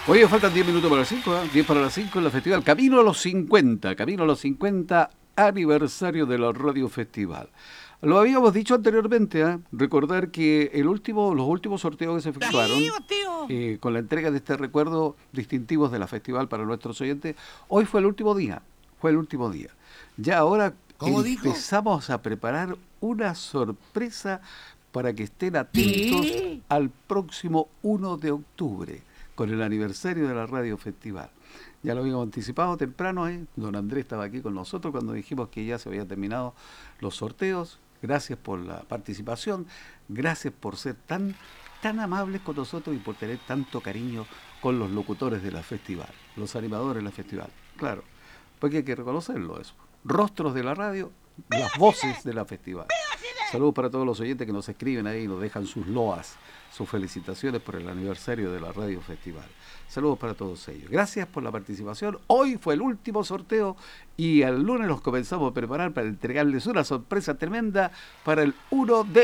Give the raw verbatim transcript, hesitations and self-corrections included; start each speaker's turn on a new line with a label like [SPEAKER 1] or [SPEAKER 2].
[SPEAKER 1] Oye, faltan diez minutos para las cinco, ¿eh? diez para las cinco en la festival. Camino a los cincuenta, camino a los cincuenta aniversario de la Radio Festival. Lo habíamos dicho anteriormente, ¿eh? Recordar que el último, los últimos sorteos que se efectuaron,
[SPEAKER 2] Tío, tío.
[SPEAKER 1] eh, con la entrega de este recuerdo distintivos de la festival para nuestros oyentes, hoy fue el último día, fue el último día. Ya ahora
[SPEAKER 2] ¿Cómo dijo?
[SPEAKER 1] empezamos a preparar una sorpresa para que estén atentos
[SPEAKER 2] ¿Sí?
[SPEAKER 1] al próximo uno de octubre, con el aniversario de la Radio Festival. Ya lo habíamos anticipado temprano, ¿eh? Don Andrés estaba aquí con nosotros cuando dijimos que ya se habían terminado los sorteos. Gracias por la participación, gracias por ser tan, tan amables con nosotros y por tener tanto cariño con los locutores de la festival, los animadores de la festival. Claro, porque hay que reconocerlo eso. Rostros de la radio, las voces de la festival. Saludos para todos los oyentes que nos escriben ahí y nos dejan sus loas, sus felicitaciones por el aniversario de la Radio Festival. Saludos para todos ellos. Gracias por la participación. Hoy fue el último sorteo y el lunes nos comenzamos a preparar para entregarles una sorpresa tremenda para el uno de